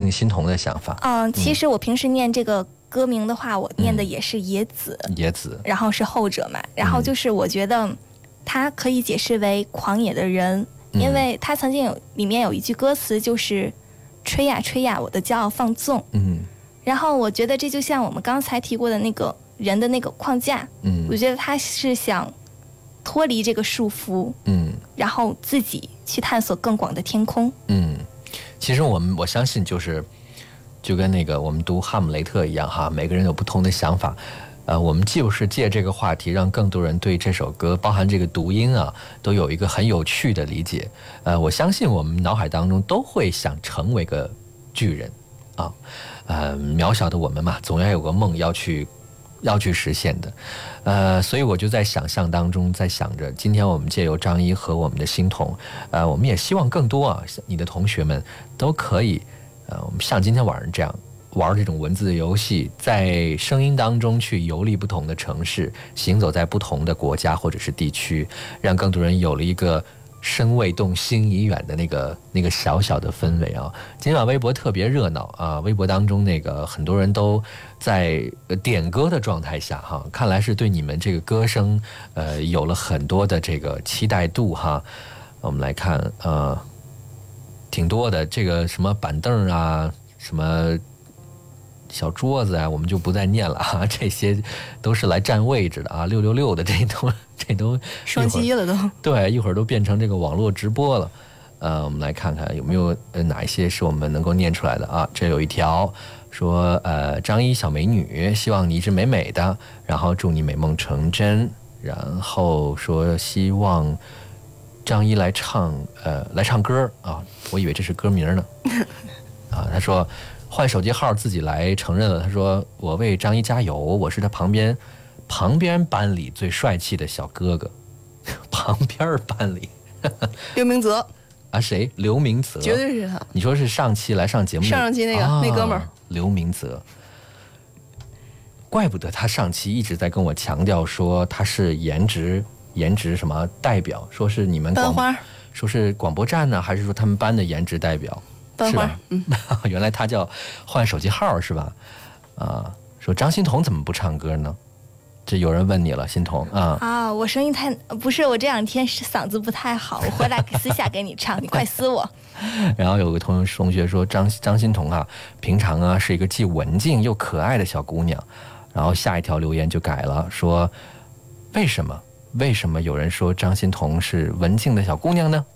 听欣桐的想法。 其实我平时念这个歌名的话，我念的也是野子， 野子， 然后是后者嘛。然后就是我觉得它可以解释为狂野的人，因为它曾经里面有一句歌词就是吹呀吹呀，我的骄傲放纵。然后我觉得这就像我们刚才提过的那个人的那个框架，我觉得他是想脱离这个束缚，然后自己去探索更广的天空。 其实我相信就跟那个我们读哈姆雷特一样哈，每个人有不同的想法。我们就是借这个话题，让更多人对这首歌，包含这个读音啊，都有一个很有趣的理解。我相信我们脑海当中都会想成为个巨人啊，渺小的我们嘛，总要有个梦要去实现的。所以我就在想象当中，在想着今天我们借由张一和我们的欣桐，我们也希望更多啊，你的同学们都可以，我们像今天晚上这样玩这种文字的游戏，在声音当中去游历不同的城市，行走在不同的国家或者是地区，让更多人有了一个身未动心已远的那个小小的氛围啊。今晚微博特别热闹啊，微博当中很多人都在点歌的状态下哈，看来是对你们这个歌声有了很多的这个期待度哈。我们来看挺多的，这个什么板凳啊，什么小桌子啊，我们就不再念了啊，这些都是来占位置的啊，666的这都双击了都， 对，一会儿都变成这个网络直播了。我们来看看有没有哪一些是我们能够念出来的啊？这有一条说张一小美女，希望你一直美美的，然后祝你美梦成真，然后说希望张一来唱歌啊，我以为这是歌名呢啊，他说换手机号自己来承认了，他说我为张一加油，我是他旁边班里最帅气的小哥哥。旁边班里刘明泽啊，谁？刘明泽， 绝对是他。 你说是上期来上节目上期那个、那哥们儿刘明泽，怪不得他上期一直在跟我强调说他是颜值什么代表，说是你们班花， 说是广播站呢，还是说他们班的颜值代表？ 班花， 原来他叫换手机号是吧？啊，说张欣桐怎么不唱歌呢？这有人问你了，欣桐啊， 我声音不是，我这2天嗓子不太好，我回来私下给你唱，你快私我。 然后有个同学说张欣桐啊，平常啊是一个既文静又可爱的小姑娘，然后下一条留言就改了，说为什么有人说张欣桐是文静的小姑娘呢？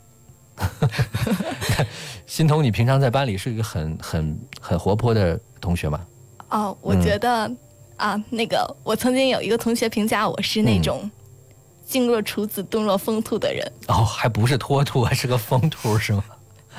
欣桐，你平常在班里是一个很活泼的同学吗？ 我觉得。我曾经有一个同学评价我是那种静若处子动若疯兔的人。 还不是脱兔，还是个疯兔是吗？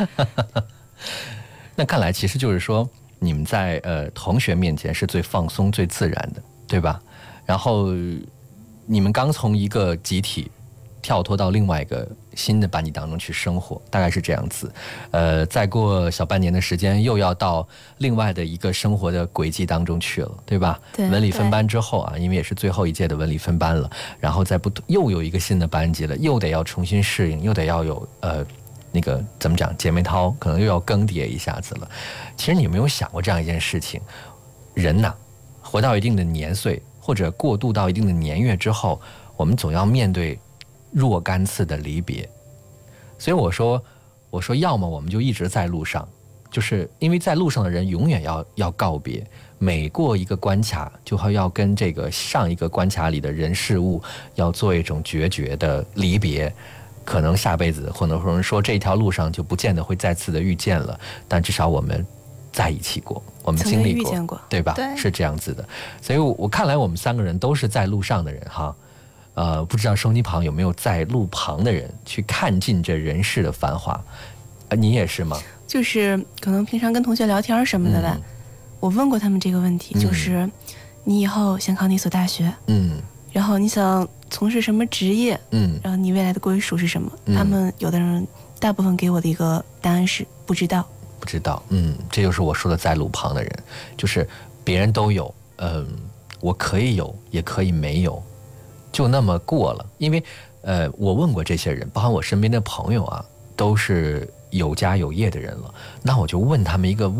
那看来其实就是说你们在同学面前是最放松最自然的，对吧？然后你们刚从一个集体跳脱到另外一个新的班级当中去生活，大概是这样子。再过小半年的时间，又要到另外的一个生活的轨迹当中去了，对吧？ 对。 文理分班之后啊，因为也是最后一届的文理分班了，然后又有一个新的班级了，又得要重新适应，又得要有那个怎么讲姐妹淘，可能又要更迭一下子了。其实你有没有想过这样一件事情？人呐，活到一定的年岁，或者过渡到一定的年月之后，我们总要面对若干次的离别。所以我说要么我们就一直在路上，就是因为在路上的人永远要告别，每过一个关卡就要跟这个上一个关卡里的人事物要做一种决绝的离别，可能下辈子或者说这条路上就不见得会再次的遇见了，但至少我们在一起过，我们经历过，对吧？ 对， 是这样子的。所以我看来我们3个人都是在路上的人哈。不知道收音旁有没有在路旁的人去看尽这人世的繁华？你也是吗？ 就是可能平常跟同学聊天什么的吧，我问过他们这个问题，就是你以后想考哪所大学？然后你想从事什么职业？然后你未来的归属是什么？他们有的人大部分给我的一个答案是不知道。 这就是我说的在路旁的人，就是别人都有，我可以有，也可以没有。就那么过了，因为我问过这些人，包含我身边的朋友啊，都是有家有业的人了，那我就问他们一个